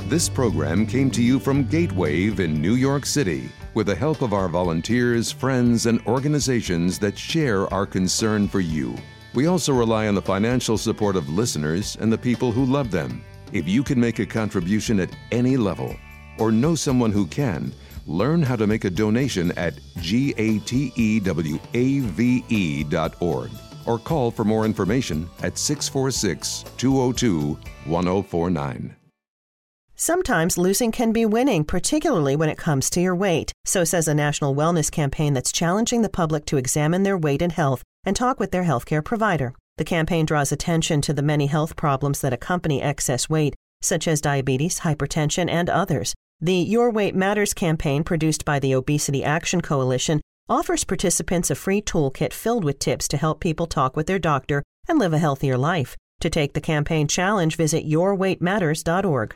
This program came to you from Gatewave in New York City with the help of our volunteers, friends, and organizations that share our concern for you. We also rely on the financial support of listeners and the people who love them. If you can make a contribution at any level or know someone who can, learn how to make a donation at gatewave.org or call for more information at 646-202-1049. Sometimes losing can be winning, particularly when it comes to your weight. So says a national wellness campaign that's challenging the public to examine their weight and health and talk with their healthcare provider. The campaign draws attention to the many health problems that accompany excess weight, such as diabetes, hypertension, and others. The Your Weight Matters campaign, produced by the Obesity Action Coalition, offers participants a free toolkit filled with tips to help people talk with their doctor and live a healthier life. To take the campaign challenge, visit yourweightmatters.org.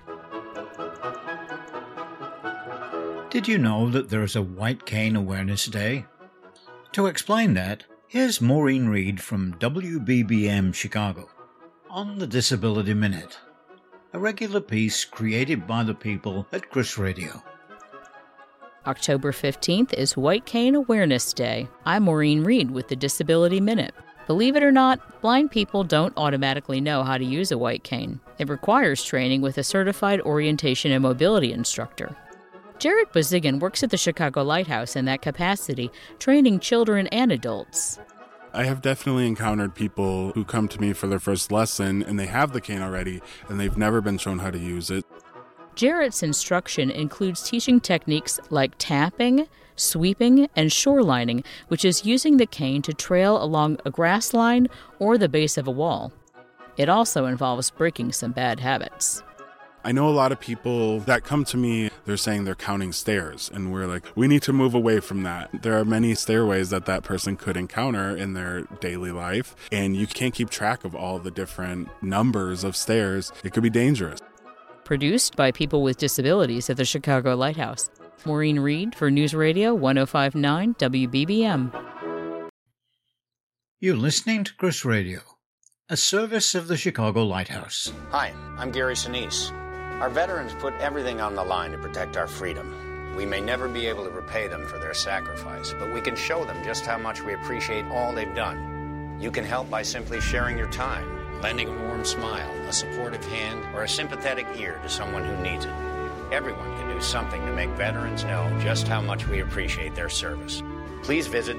Did you know that there is a White Cane Awareness Day? To explain that, here's Maureen Reed from WBBM Chicago on the Disability Minute, a regular piece created by the people at Chris Radio. October 15th is White Cane Awareness Day. I'm Maureen Reed with the Disability Minute. Believe it or not, blind people don't automatically know how to use a white cane. It requires training with a certified orientation and mobility instructor. Jared Bozigan works at the Chicago Lighthouse in that capacity, training children and adults. I have definitely encountered people who come to me for their first lesson and they have the cane already and they've never been shown how to use it. Jared's instruction includes teaching techniques like tapping, sweeping, and shorelining, which is using the cane to trail along a grass line or the base of a wall. It also involves breaking some bad habits. I know a lot of people that come to me, they're saying they're counting stairs, and we're like, we need to move away from that. There are many stairways that person could encounter in their daily life, and you can't keep track of all the different numbers of stairs. It could be dangerous. Produced by people with disabilities at the Chicago Lighthouse. Maureen Reed for News Radio 105.9 WBBM. You're listening to Chris Radio, a service of the Chicago Lighthouse. Hi, I'm Gary Sinise. Our veterans put everything on the line to protect our freedom. We may never be able to repay them for their sacrifice, but we can show them just how much we appreciate all they've done. You can help by simply sharing your time, lending a warm smile, a supportive hand, or a sympathetic ear to someone who needs it. Everyone can do something to make veterans know just how much we appreciate their service. Please visit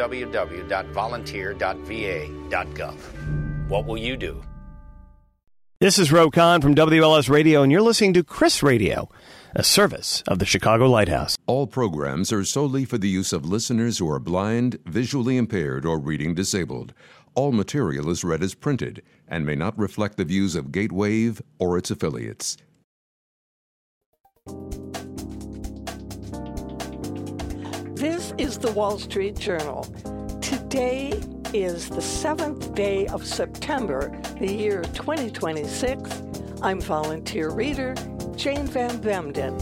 www.volunteer.va.gov. What will you do? This is Ro Khan from WLS Radio, and you're listening to Chris Radio, a service of the Chicago Lighthouse. All programs are solely for the use of listeners who are blind, visually impaired, or reading disabled. All material is read as printed and may not reflect the views of Gatewave or its affiliates. This is the Wall Street Journal. Today is the 7th day of September, the year 2026. I'm volunteer reader Jane Van Bemden.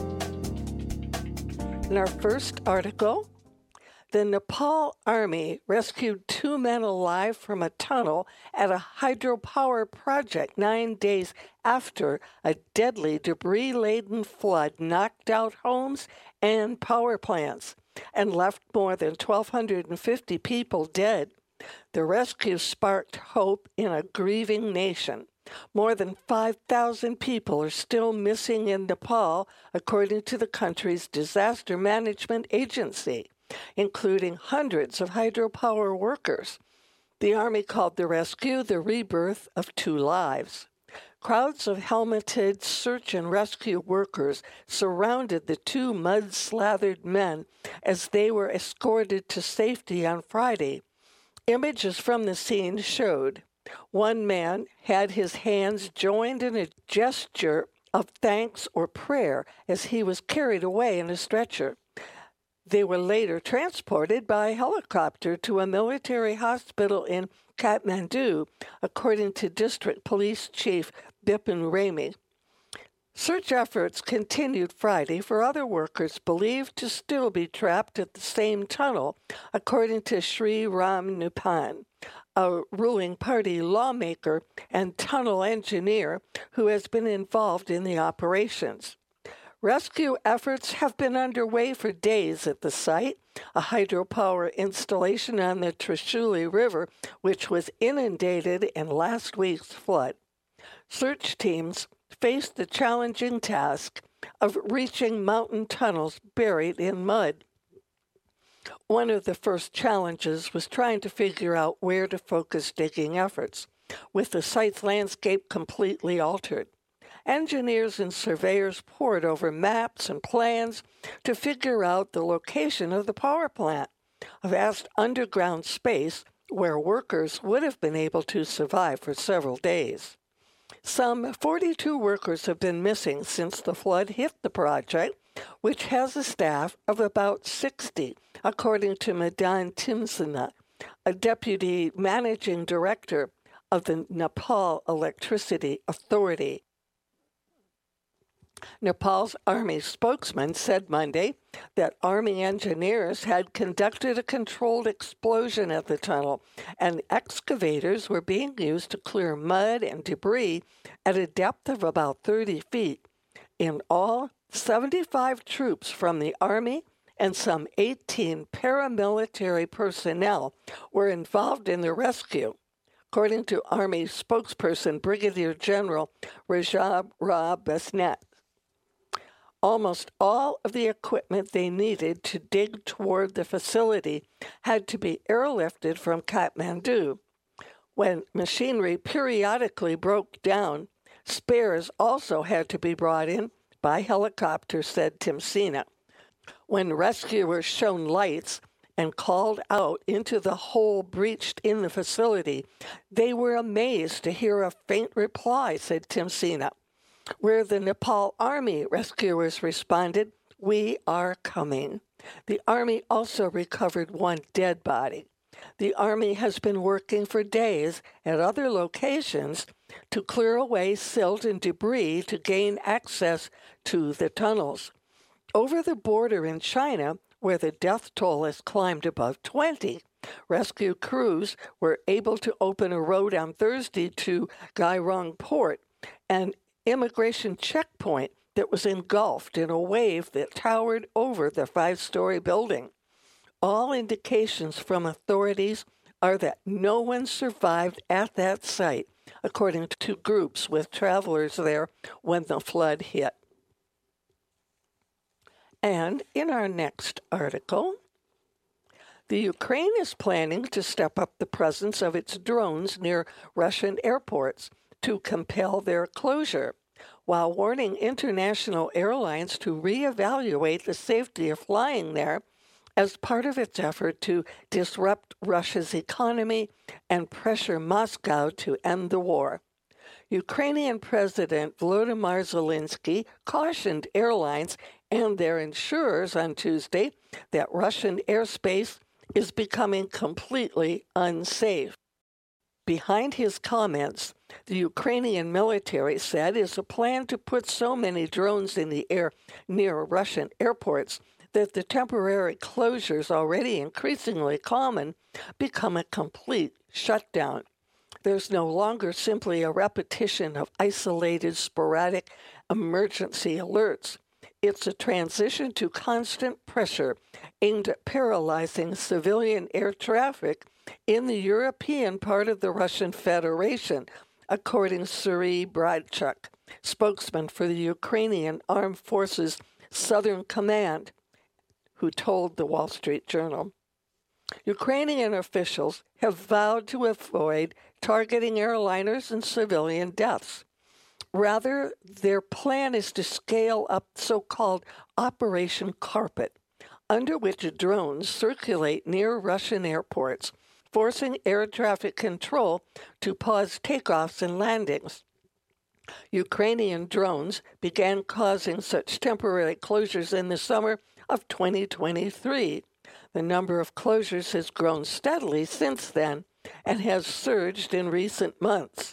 In our first article, the Nepal Army rescued 2 men alive from a tunnel at a hydropower project 9 days after a deadly debris-laden flood knocked out homes and power plants and left more than 1,250 people dead. The rescue sparked hope in a grieving nation. More than 5,000 people are still missing in Nepal, according to the country's disaster management agency, including hundreds of hydropower workers. The Army called the rescue the rebirth of 2 lives. Crowds of helmeted search and rescue workers surrounded the 2 mud-slathered men as they were escorted to safety on Friday. Images from the scene showed one man had his hands joined in a gesture of thanks or prayer as he was carried away in a stretcher. They were later transported by helicopter to a military hospital in Kathmandu, according to District Police Chief Bipin Remy. Search efforts continued Friday for other workers believed to still be trapped at the same tunnel, according to Sri Ram Nupan, a ruling party lawmaker and tunnel engineer who has been involved in the operations. Rescue efforts have been underway for days at the site, a hydropower installation on the Trishuli River, which was inundated in last week's flood. Search teams faced the challenging task of reaching mountain tunnels buried in mud. One of the first challenges was trying to figure out where to focus digging efforts, with the site's landscape completely altered. Engineers and surveyors pored over maps and plans to figure out the location of the power plant, a vast underground space where workers would have been able to survive for several days. Some 42 workers have been missing since the flood hit the project, which has a staff of about 60, according to Madan Timsina, a deputy managing director of the Nepal Electricity Authority. Nepal's Army spokesman said Monday that Army engineers had conducted a controlled explosion at the tunnel, and excavators were being used to clear mud and debris at a depth of about 30 feet. In all, 75 troops from the Army and some 18 paramilitary personnel were involved in the rescue, according to Army spokesperson Brigadier General Rajab Ra Besnet. Almost all of the equipment they needed to dig toward the facility had to be airlifted from Kathmandu. When machinery periodically broke down, spares also had to be brought in by helicopter, said Timsina. When rescuers shone lights and called out into the hole breached in the facility, they were amazed to hear a faint reply, said Timsina. Where the Nepal Army rescuers responded, "We are coming." The Army also recovered one dead body. The Army has been working for days at other locations to clear away silt and debris to gain access to the tunnels. Over the border in China, where the death toll has climbed above 20, rescue crews were able to open a road on Thursday to Gairong Port, an immigration checkpoint that was engulfed in a wave that towered over the 5-story building. All indications from authorities are that no one survived at that site, according to groups with travelers there when the flood hit. And in our next article, the Ukraine is planning to step up the presence of its drones near Russian airports to compel their closure, while warning international airlines to reevaluate the safety of flying there as part of its effort to disrupt Russia's economy and pressure Moscow to end the war. Ukrainian President Volodymyr Zelensky cautioned airlines and their insurers on Tuesday that Russian airspace is becoming completely unsafe. Behind his comments, the Ukrainian military said is a plan to put so many drones in the air near Russian airports that the temporary closures, already increasingly common, become a complete shutdown. There's no longer simply a repetition of isolated, sporadic emergency alerts. It's a transition to constant pressure aimed at paralyzing civilian air traffic in the European part of the Russian Federation, according to Serhiy Bradchuk, spokesman for the Ukrainian Armed Forces Southern Command, who told the Wall Street Journal. Ukrainian officials have vowed to avoid targeting airliners and civilian deaths. Rather, their plan is to scale up so-called Operation Carpet, under which drones circulate near Russian airports, forcing air traffic control to pause takeoffs and landings. Ukrainian drones began causing such temporary closures in the summer of 2023. The number of closures has grown steadily since then and has surged in recent months.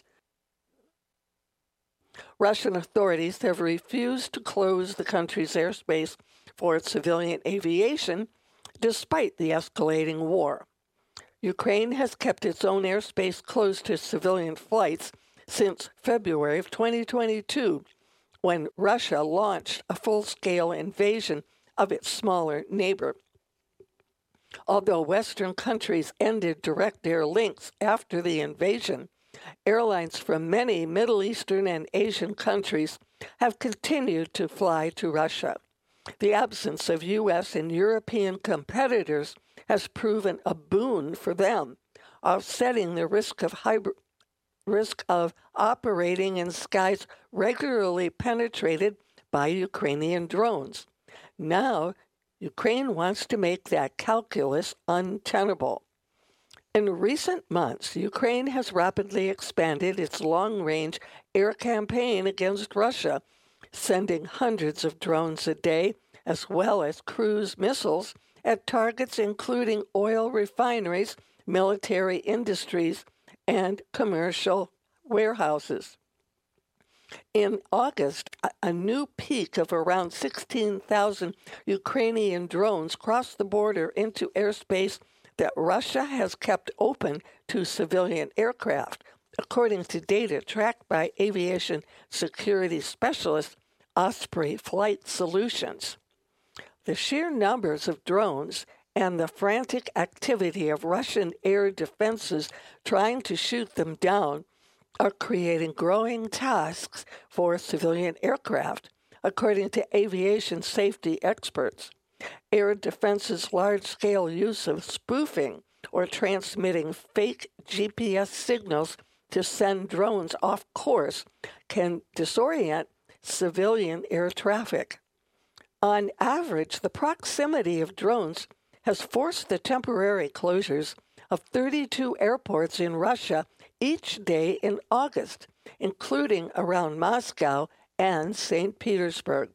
Russian authorities have refused to close the country's airspace for civilian aviation despite the escalating war. Ukraine has kept its own airspace closed to civilian flights since February of 2022, when Russia launched a full-scale invasion of its smaller neighbor. Although Western countries ended direct air links after the invasion, airlines from many Middle Eastern and Asian countries have continued to fly to Russia. The absence of U.S. and European competitors has proven a boon for them, offsetting the risk of operating in skies regularly penetrated by Ukrainian drones. Now, Ukraine wants to make that calculus untenable. In recent months, Ukraine has rapidly expanded its long-range air campaign against Russia, sending hundreds of drones a day, as well as cruise missiles, at targets including oil refineries, military industries, and commercial warehouses. In August, a new peak of around 16,000 Ukrainian drones crossed the border into airspace that Russia has kept open to civilian aircraft, according to data tracked by aviation security specialist Osprey Flight Solutions. The sheer numbers of drones and the frantic activity of Russian air defenses trying to shoot them down are creating growing tasks for civilian aircraft, according to aviation safety experts. Air defense's large-scale use of spoofing or transmitting fake GPS signals to send drones off course can disorient civilian air traffic. On average, the proximity of drones has forced the temporary closures of 32 airports in Russia each day in August, including around Moscow and St. Petersburg.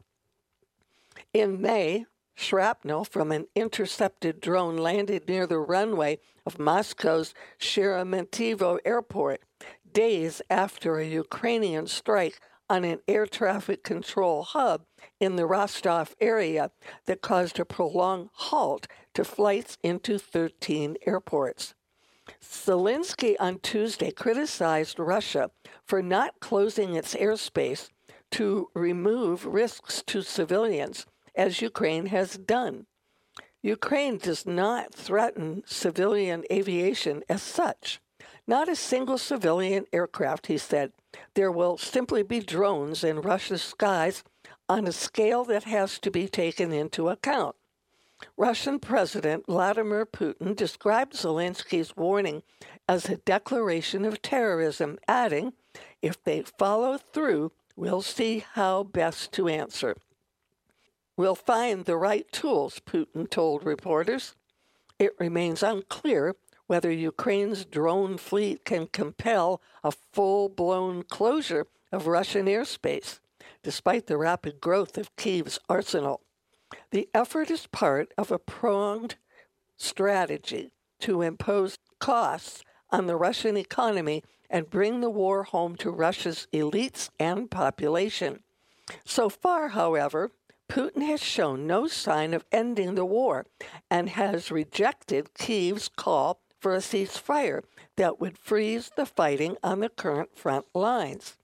In May, shrapnel from an intercepted drone landed near the runway of Moscow's Sheremetyevo airport, days after a Ukrainian strike on an air traffic control hub in the Rostov area that caused a prolonged halt to flights into 13 airports. Zelensky on Tuesday criticized Russia for not closing its airspace to remove risks to civilians, as Ukraine has done. Ukraine does not threaten civilian aviation as such. Not a single civilian aircraft, he said. There will simply be drones in Russia's skies on a scale that has to be taken into account. Russian President Vladimir Putin described Zelensky's warning as a declaration of terrorism, adding, "If they follow through, we'll see how best to answer." "We'll find the right tools," Putin told reporters. It remains unclear whether Ukraine's drone fleet can compel a full-blown closure of Russian airspace, despite the rapid growth of Kyiv's arsenal. The effort is part of a pronged strategy to impose costs on the Russian economy and bring the war home to Russia's elites and population. So far, however, Putin has shown no sign of ending the war and has rejected Kyiv's call for a ceasefire that would freeze the fighting on the current front lines.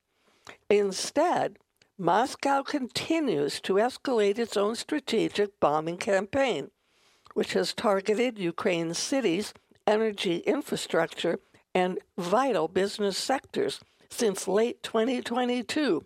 Instead, Moscow continues to escalate its own strategic bombing campaign, which has targeted Ukraine's cities, energy infrastructure, and vital business sectors since late 2022.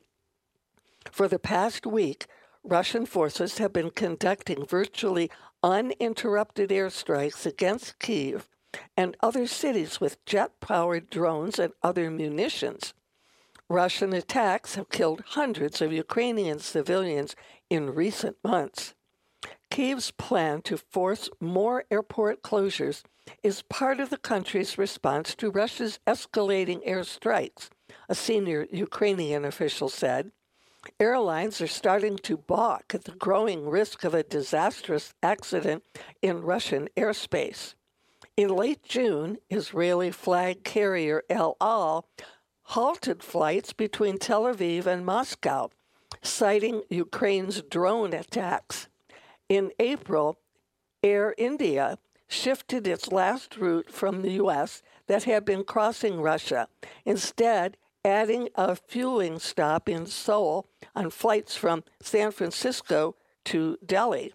For the past week, Russian forces have been conducting virtually uninterrupted airstrikes against Kyiv and other cities with jet-powered drones and other munitions. Russian attacks have killed hundreds of Ukrainian civilians in recent months. Kyiv's plan to force more airport closures is part of the country's response to Russia's escalating airstrikes, a senior Ukrainian official said. Airlines are starting to balk at the growing risk of a disastrous accident in Russian airspace. In late June, Israeli flag carrier El Al halted flights between Tel Aviv and Moscow, citing Ukraine's drone attacks. In April, Air India shifted its last route from the U.S. that had been crossing Russia. Instead, adding a fueling stop in Seoul on flights from San Francisco to Delhi.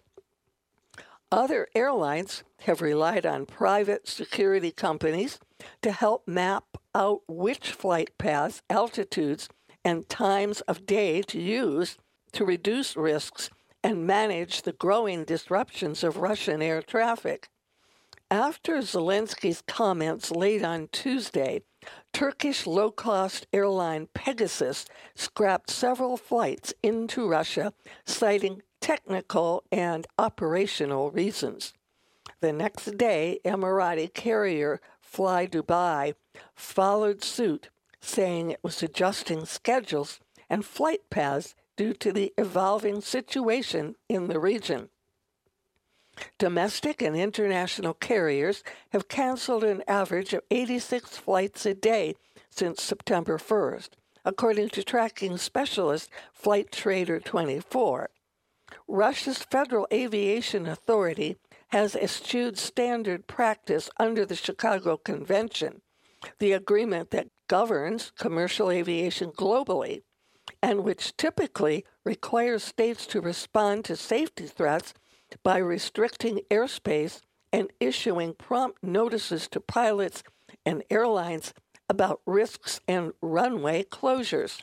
Other airlines have relied on private security companies to help map out which flight paths, altitudes, and times of day to use to reduce risks and manage the growing disruptions of Russian air traffic. After Zelensky's comments late on Tuesday, Turkish low-cost airline Pegasus scrapped several flights into Russia, citing technical and operational reasons. The next day, Emirati carrier Fly Dubai followed suit, saying it was adjusting schedules and flight paths due to the evolving situation in the region. Domestic and international carriers have canceled an average of 86 flights a day since September 1st, according to tracking specialist Flight Trader 24. Russia's Federal Aviation Authority has eschewed standard practice under the Chicago Convention, the agreement that governs commercial aviation globally, and which typically requires states to respond to safety threats by restricting airspace and issuing prompt notices to pilots and airlines about risks and runway closures.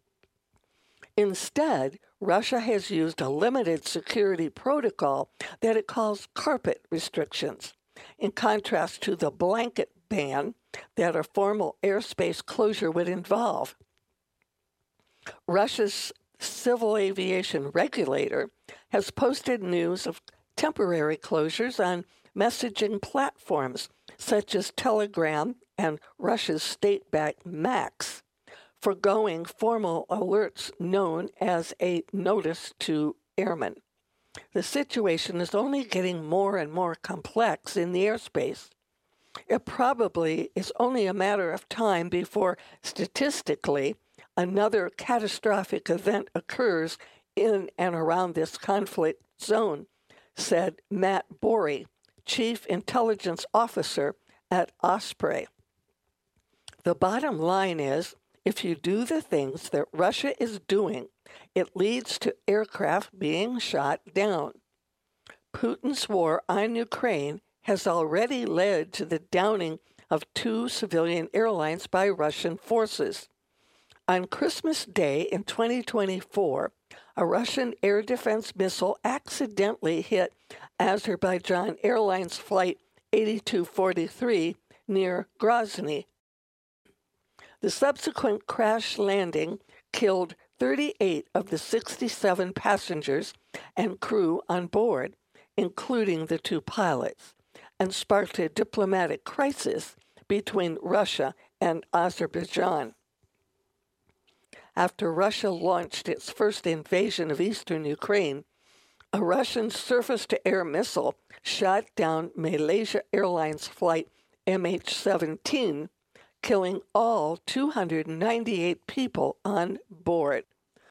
Instead, Russia has used a limited security protocol that it calls carpet restrictions, in contrast to the blanket ban that a formal airspace closure would involve. Russia's civil aviation regulator has posted news of temporary closures on messaging platforms such as Telegram and Russia's state-backed MAX, foregoing formal alerts known as a notice to airmen. The situation is only getting more and more complex in the airspace. It probably is only a matter of time before, statistically, another catastrophic event occurs in and around this conflict zone, said Matt Borey, Chief Intelligence Officer at Osprey. The bottom line is, if you do the things that Russia is doing, it leads to aircraft being shot down. Putin's war on Ukraine has already led to the downing of 2 civilian airlines by Russian forces. On Christmas Day in 2024, a Russian air defense missile accidentally hit Azerbaijan Airlines Flight 8243 near Grozny. The subsequent crash landing killed 38 of the 67 passengers and crew on board, including the 2 pilots, and sparked a diplomatic crisis between Russia and Azerbaijan. After Russia launched its first invasion of eastern Ukraine, a Russian surface-to-air missile shot down Malaysia Airlines Flight MH17, killing all 298 people on board.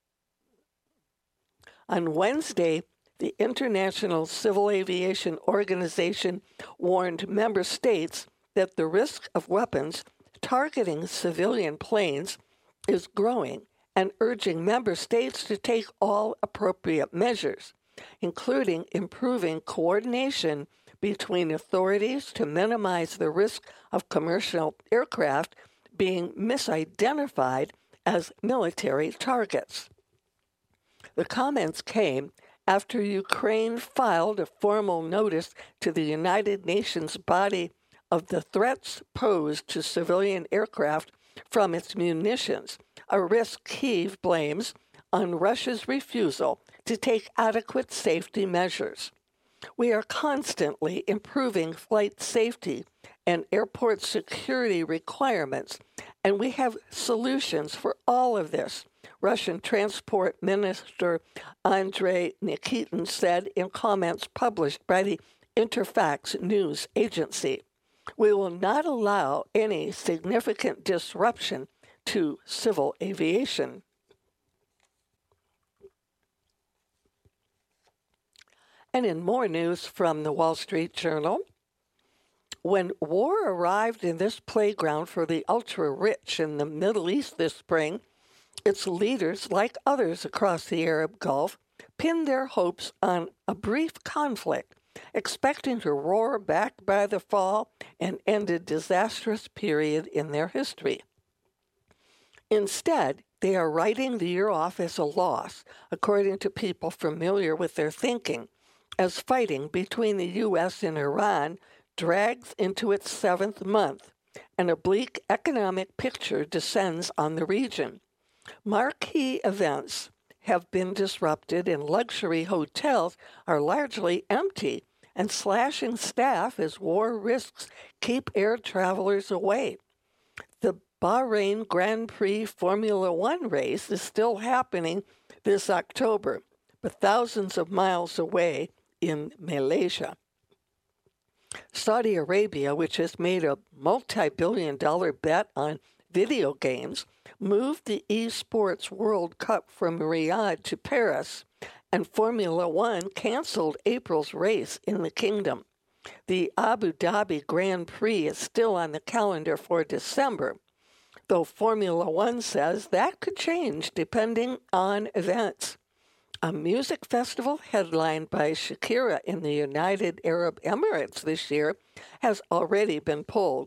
On Wednesday, the International Civil Aviation Organization warned member states that the risk of weapons targeting civilian planes is growing and urging member states to take all appropriate measures, including improving coordination between authorities to minimize the risk of commercial aircraft being misidentified as military targets. The comments came after Ukraine filed a formal notice to the United Nations body of the threats posed to civilian aircraft from its munitions, a risk Kyiv blames on Russia's refusal to take adequate safety measures. We are constantly improving flight safety and airport security requirements, and we have solutions for all of this, Russian Transport Minister Andrei Nikitin said in comments published by the Interfax news agency. We will not allow any significant disruption to civil aviation. And in more news from the Wall Street Journal, When war arrived in this playground for the ultra-rich in the Middle East this spring, its leaders, like others across the Arab Gulf, pinned their hopes on a brief conflict, expecting to roar back by the fall and end a disastrous period in their history. Instead, they are writing the year off as a loss, according to people familiar with their thinking, as fighting between the U.S. and Iran drags into its 7th month, and a bleak economic picture descends on the region. Marquee events have been disrupted and luxury hotels are largely empty and slashing staff as war risks keep air travelers away. The Bahrain Grand Prix Formula One race is still happening this October, but thousands of miles away in Malaysia. Saudi Arabia, which has made a multi-billion-dollar bet on video games, moved the eSports World Cup from Riyadh to Paris, and Formula One canceled April's race in the kingdom. The Abu Dhabi Grand Prix is still on the calendar for December, though Formula One says that could change depending on events. A music festival headlined by Shakira in the United Arab Emirates this year has already been pulled.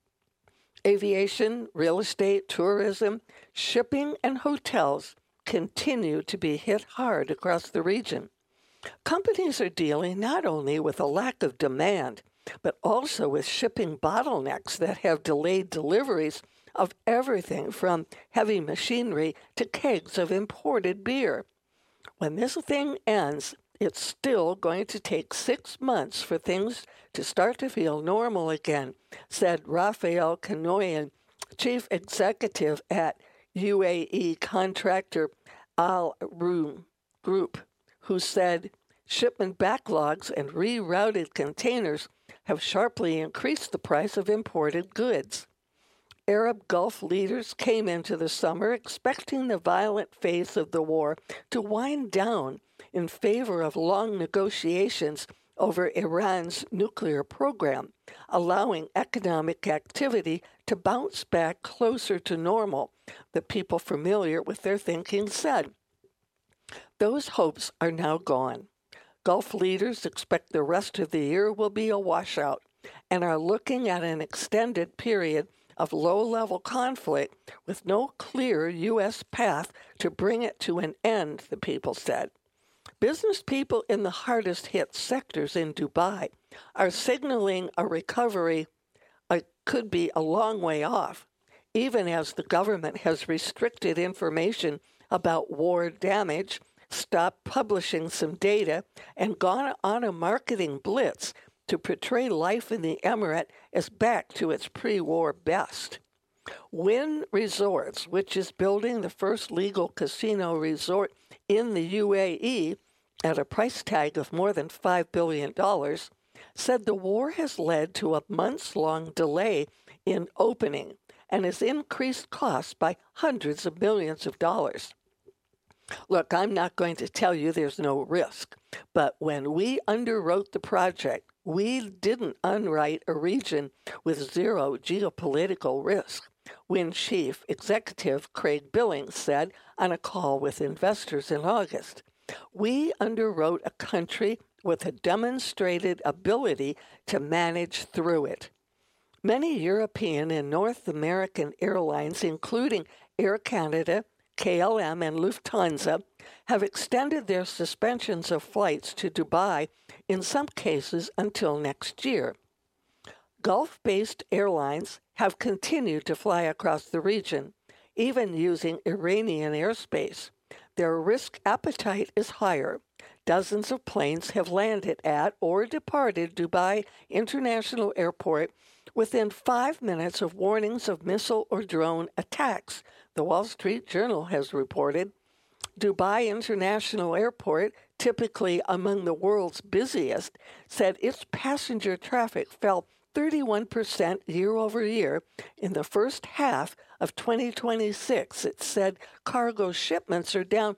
Aviation, real estate, tourism, shipping, and hotels continue to be hit hard across the region. Companies are dealing not only with a lack of demand, but also with shipping bottlenecks that have delayed deliveries of everything from heavy machinery to kegs of imported beer. When this thing ends, it's still going to take 6 months for things to start to feel normal again, said Rafael Kanoyan, chief executive at UAE contractor Al Room Group, who said shipment backlogs and rerouted containers have sharply increased the price of imported goods. Arab Gulf leaders came into the summer expecting the violent phase of the war to wind down in favor of long negotiations over Iran's nuclear program, allowing economic activity to bounce back closer to normal, the people familiar with their thinking said. Those hopes are now gone. Gulf leaders expect the rest of the year will be a washout and are looking at an extended period of low-level conflict with no clear U.S. path to bring it to an end, the people said. Business people in the hardest-hit sectors in Dubai are signaling a recovery could be a long way off, even as the government has restricted information about war damage, stopped publishing some data, and gone on a marketing blitz to portray life in the emirate as back to its pre-war best. Wynn Resorts, which is building the first legal casino resort in the UAE at a price tag of more than $5 billion, said the war has led to a months-long delay in opening and has increased costs by hundreds of millions of dollars. Look, I'm not going to tell you there's no risk, but when we underwrote the project, we didn't underwrite a region with zero geopolitical risk, Wynn Chief Executive Craig Billings said on a call with investors in August. We underwrote a country with a demonstrated ability to manage through it. Many European and North American airlines, including Air Canada, KLM, and Lufthansa, have extended their suspensions of flights to Dubai, in some cases until next year. Gulf-based airlines have continued to fly across the region, even using Iranian airspace. Their risk appetite is higher. Dozens of planes have landed at or departed Dubai International Airport within 5 minutes of warnings of missile or drone attacks, the Wall Street Journal has reported. Dubai International Airport, typically among the world's busiest, said its passenger traffic fell 31% year over year in the first half of 2026. It said cargo shipments are down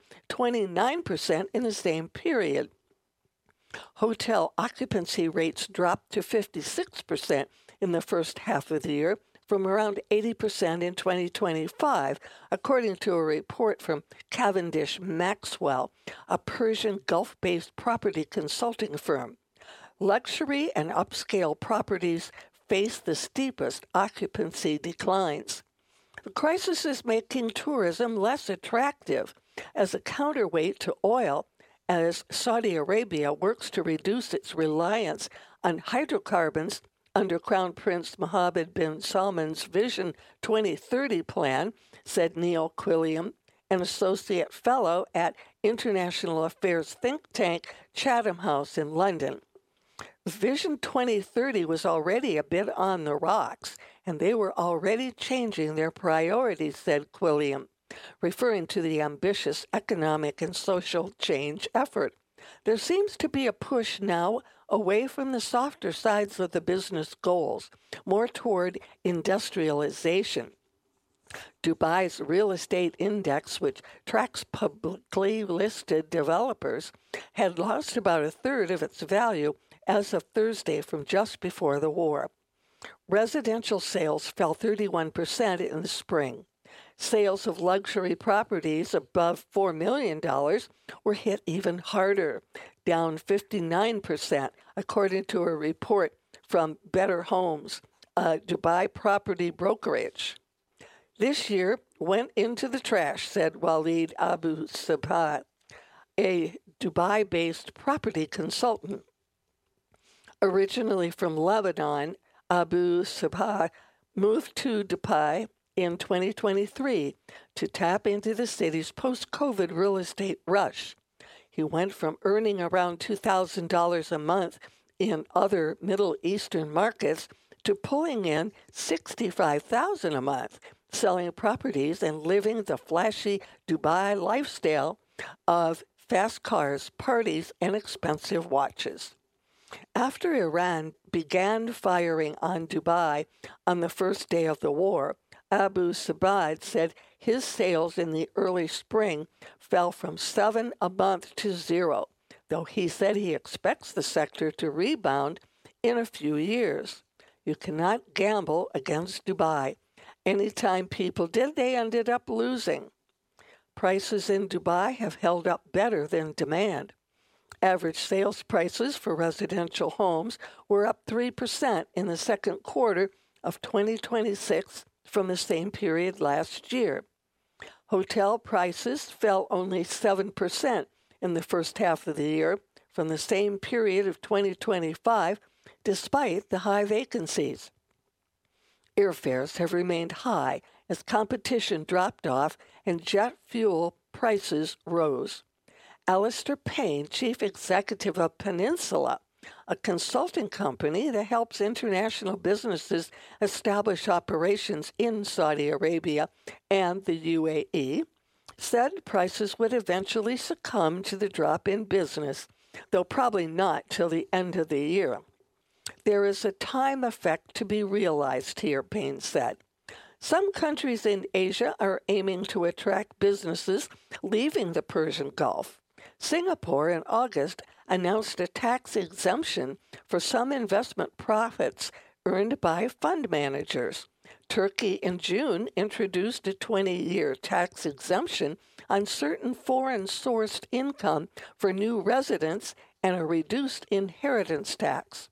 29% in the same period. Hotel occupancy rates dropped to 56% in the first half of the year, from around 80% in 2025, according to a report from Cavendish Maxwell, a Persian Gulf-based property consulting firm. Luxury and upscale properties face the steepest occupancy declines. The crisis is making tourism less attractive as a counterweight to oil, as Saudi Arabia works to reduce its reliance on hydrocarbons under Crown Prince Mohammed bin Salman's Vision 2030 plan, said Neil Quilliam, an associate fellow at international affairs think tank Chatham House in London. Vision 2030 was already a bit on the rocks, and they were already changing their priorities, said Quilliam, referring to the ambitious economic and social change effort. There seems to be a push now away from the softer sides of the business goals, more toward industrialization. Dubai's real estate index, which tracks publicly listed developers, had lost about a third of its value as of Thursday from just before the war. Residential sales fell 31% in the spring. Sales of luxury properties above $4 million were hit even harder, down 59%, according to a report from Better Homes, a Dubai property brokerage. This year went into the trash, said Walid Abu Sabah, a Dubai-based property consultant. Originally from Lebanon, Abu Sabah moved to Dubai in 2023 to tap into the city's post-COVID real estate rush. He went from earning around $2,000 a month in other Middle Eastern markets to pulling in $65,000 a month, selling properties and living the flashy Dubai lifestyle of fast cars, parties, and expensive watches. After Iran began firing on Dubai on the first day of the war, Abu Sabah said his sales in the early spring fell from 7 a month to 0, though he said he expects the sector to rebound in a few years. You cannot gamble against Dubai. Anytime people did, they ended up losing. Prices in Dubai have held up better than demand. Average sales prices for residential homes were up 3% in the second quarter of 2026 from the same period last year. Hotel prices fell only 7% in the first half of the year from the same period of 2025, despite the high vacancies. Airfares have remained high as competition dropped off and jet fuel prices rose. Alistair Payne, chief executive of Peninsula, a consulting company that helps international businesses establish operations in Saudi Arabia and the UAE, said prices would eventually succumb to the drop in business, though probably not till the end of the year. There is a time effect to be realized here, Payne said. Some countries in Asia are aiming to attract businesses leaving the Persian Gulf. Singapore in August announced a tax exemption for some investment profits earned by fund managers. Turkey in June introduced a 20-year tax exemption on certain foreign-sourced income for new residents and a reduced inheritance tax.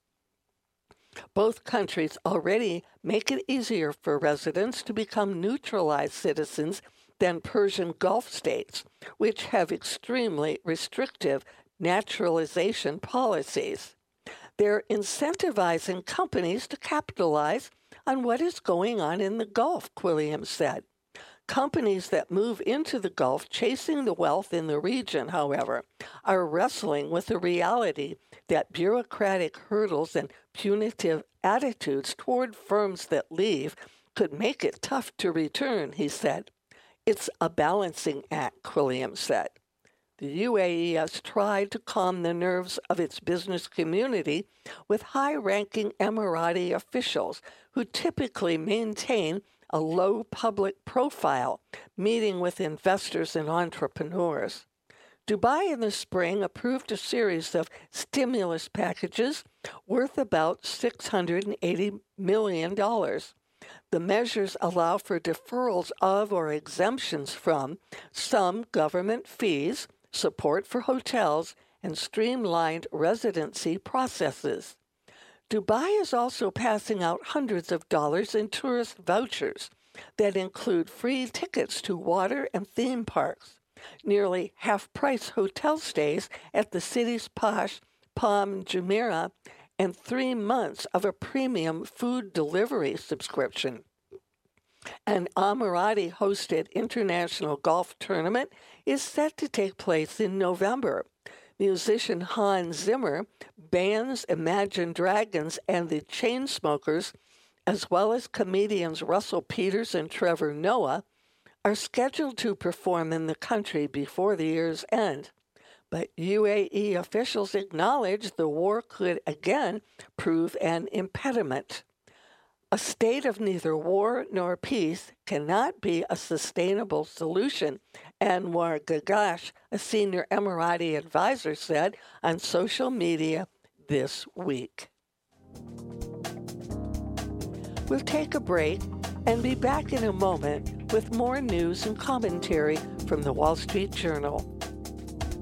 Both countries already make it easier for residents to become neutralized citizens than Persian Gulf states, which have extremely restrictive naturalization policies. They're incentivizing companies to capitalize on what is going on in the Gulf, Quilliam said. Companies that move into the Gulf chasing the wealth in the region, however, are wrestling with the reality that bureaucratic hurdles and punitive attitudes toward firms that leave could make it tough to return, he said. It's a balancing act, Quilliam said. The UAE has tried to calm the nerves of its business community with high-ranking Emirati officials who typically maintain a low public profile, meeting with investors and entrepreneurs. Dubai in the spring approved a series of stimulus packages worth about $680 million. The measures allow for deferrals of or exemptions from some government fees, support for hotels, and streamlined residency processes. Dubai is also passing out hundreds of dollars in tourist vouchers that include free tickets to water and theme parks, nearly half-price hotel stays at the city's posh Palm Jumeirah, and 3 months of a premium food delivery subscription. An Emirati-hosted international golf tournament is set to take place in November. Musician Hans Zimmer, bands Imagine Dragons and the Chainsmokers, as well as comedians Russell Peters and Trevor Noah, are scheduled to perform in the country before the year's end. But UAE officials acknowledge the war could again prove an impediment. A state of neither war nor peace cannot be a sustainable solution, Anwar Gagash, a senior Emirati advisor, said on social media this week. We'll take a break and be back in a moment with more news and commentary from the Wall Street Journal.